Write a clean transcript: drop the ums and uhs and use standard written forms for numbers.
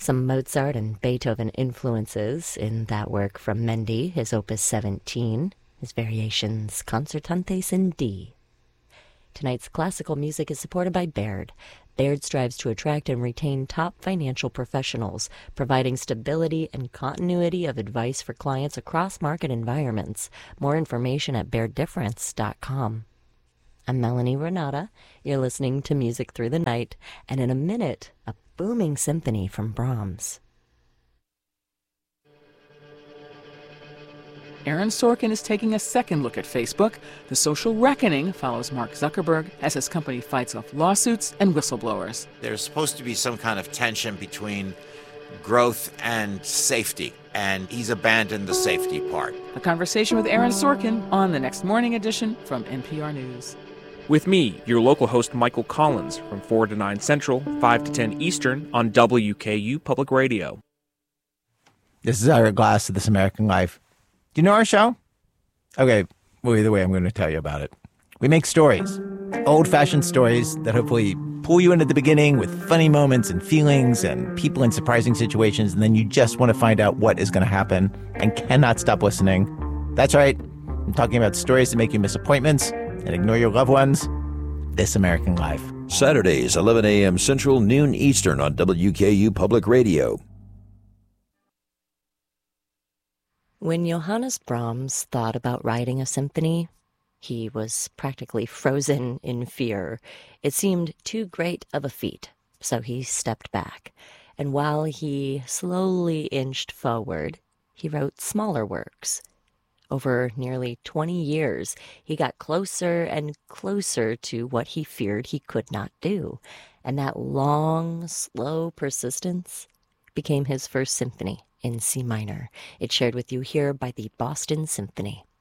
Some Mozart and Beethoven influences in that work from Mendy, his Opus 17, his Variations Concertantes in D. Tonight's classical music is supported by Baird. Baird strives to attract and retain top financial professionals, providing stability and continuity of advice for clients across market environments. More information at bairdifference.com. I'm Melanie Renata. You're listening to Music Through the Night, and in a minute, a booming symphony from Brahms. Aaron Sorkin is taking a second look at Facebook. The social reckoning follows Mark Zuckerberg as his company fights off lawsuits and whistleblowers. There's supposed to be some kind of tension between growth and safety, and he's abandoned the safety part. A conversation with Aaron Sorkin on the next morning edition from NPR News. With me, your local host Michael Collins, from 4 to 9 Central, 5 to 10 Eastern on WKU Public Radio. This is Ira Glass of This American Life. Do you know our show? Okay, well, either way, I'm going to tell you about it. We make stories, old-fashioned stories that hopefully pull you in at the beginning with funny moments and feelings and people in surprising situations, and then you just want to find out what is going to happen and cannot stop listening. That's right. I'm talking about stories that make you miss appointments and ignore your loved ones. This American Life. Saturdays, 11 a.m. Central, noon Eastern on WKU Public Radio. When Johannes Brahms thought about writing a symphony, he was practically frozen in fear. It seemed too great of a feat, so he stepped back. And while he slowly inched forward, he wrote smaller works. Over nearly 20 years, he got closer and closer to what he feared he could not do. And that long, slow persistence became his first symphony in C minor. It's shared with you here by the Boston Symphony.